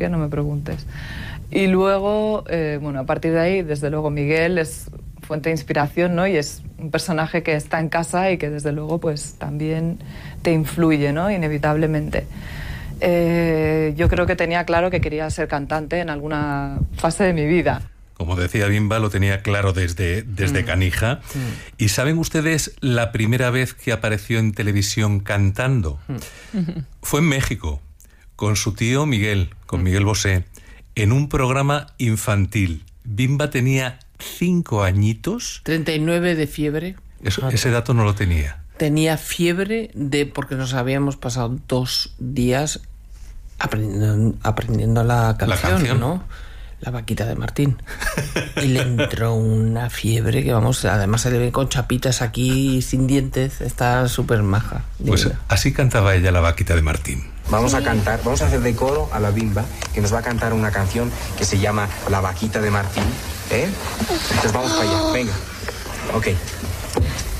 qué, no me preguntes. Y luego, bueno, a partir de ahí, desde luego, Miguel es fuente de inspiración, ¿no? Y es un personaje que está en casa y que desde luego pues también te influye, ¿no? Inevitablemente. Yo creo que tenía claro que quería ser cantante en alguna fase de mi vida. Como decía Bimba, lo tenía claro desde canija. ¿Y saben ustedes la primera vez que apareció en televisión cantando? Fue en México, con su tío Miguel, con Miguel Bosé, en un programa infantil. Bimba tenía 5 añitos. 39 de fiebre. Ese dato no lo tenía. Tenía fiebre porque nos habíamos pasado 2 días aprendiendo la canción, ¿no? La vaquita de Martín. Y le entró una fiebre que, vamos, además se le ve con chapitas aquí sin dientes. Está súper maja. Pues así cantaba ella la vaquita de Martín. Vamos a cantar, vamos a hacer de coro a la Bimba, que nos va a cantar una canción que se llama La vaquita de Martín. Entonces vamos para allá, venga. Ok.